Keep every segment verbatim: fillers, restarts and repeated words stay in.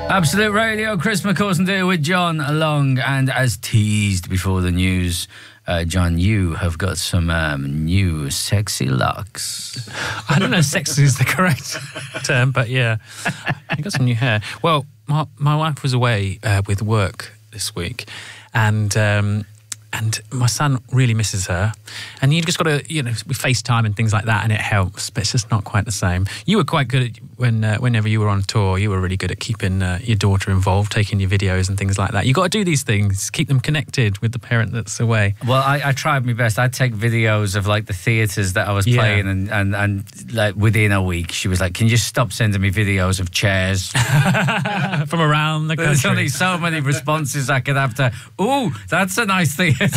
Absolute Radio, Chris McCauston there with John Long, and as teased before the news, uh, John, you have got some um, new sexy locks. I don't know if sexy is the correct term, but yeah, I got some new hair. Well, my, my wife was away uh, with work this week, and um, and my son really misses her. And you just got to, you know, we FaceTime and things like that, and it helps, but it's just not quite the same. You were quite good at, when uh, whenever you were on tour, you were really good at keeping uh, your daughter involved, taking your videos and things like that. You got to do these things, keep them connected with the parent that's away. Well, I, I tried my best. I'd take videos of like the theatres that I was Yeah. playing, and, and, and like within a week, she was like, "Can you stop sending me videos of chairs?" From around the There's only country. so many responses I could have to, "Ooh, that's a nice theatre."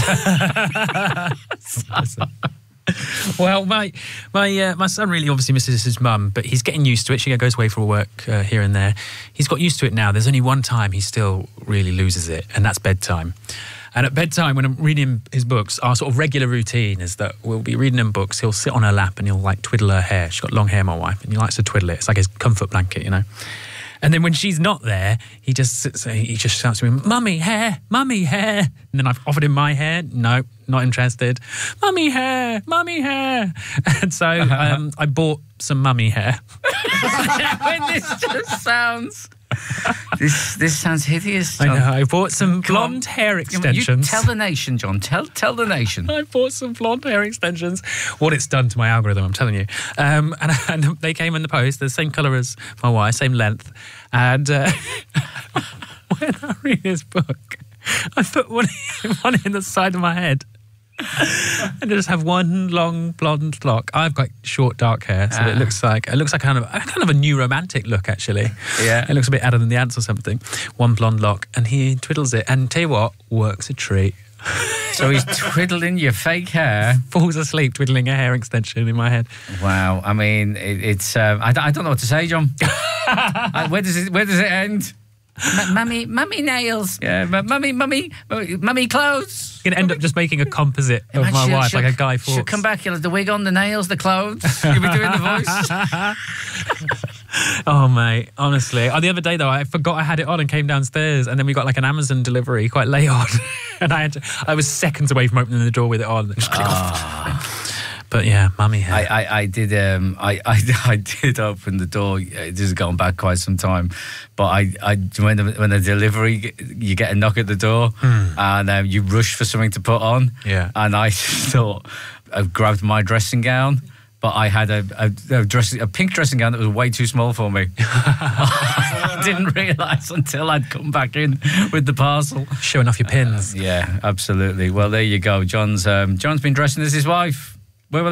Well, my my uh, my son really obviously misses his mum, but he's getting used to it. She goes away for work uh, here and there. He's got used to it now. There's only one time he still really loses it, and that's bedtime. And at bedtime, when I'm reading his books, our sort of regular routine is that we'll be reading him books. He'll sit on her lap and he'll like twiddle her hair. She's got long hair, my wife, and he likes to twiddle it. It's like his comfort blanket, you know. And then when she's not there, he just sits there, he just shouts to me, "Mummy hair, mummy hair." And then I've offered him my hair. No, not interested. "Mummy hair, mummy hair." And so um, I bought some mummy hair. When this just sounds... This this sounds hideous, I John. know, I bought some Come on. blonde hair You extensions. tell the nation, John. Tell tell the nation. I bought some blonde hair extensions. What it's done to my algorithm, I'm telling you. Um, and, and they came in the post. They're the same colour as my wife, same length. And uh, when I read this book, I put one, one in the side of my head. And I just have one long blonde lock. I've got short dark hair, so Ah. it looks like it looks like kind of kind of a new romantic look actually. Yeah. It looks a bit Adam and the Ants or something. One blonde lock, and he twiddles it. And tell you what, works a treat. So he's twiddling your fake hair. Falls asleep twiddling a hair extension in my head. Wow. I mean, it, it's. Um, I, I don't know what to say, John. uh, where does it Where does it end? M- mummy, mummy nails. Yeah, m- mummy, mummy, mummy clothes. You're going to end up just making a composite of Imagine my she'll- wife, she'll- like a Guy Fawkes. She'll come back, you'll have the wig on, the nails, the clothes. You'll be doing the voice. Oh, mate, honestly. Oh, the other day, though, I forgot I had it on and came downstairs, and then we got like an Amazon delivery quite late on. And I had to, I was seconds away from opening the door with it on. Just click off. But yeah, mummy hair. I, I, I did um I, I, I did open the door. This is going back quite some time, but I, I when the, when the delivery, you get a knock at the door, and um, you rush for something to put on. Yeah. And I thought I grabbed my dressing gown, but I had a a, a, dressing, a pink dressing gown that was way too small for me. I didn't realise until I'd come back in with the parcel. Showing off your pins. Yeah, absolutely. Well, there you go. John's um, John's been dressing as his wife.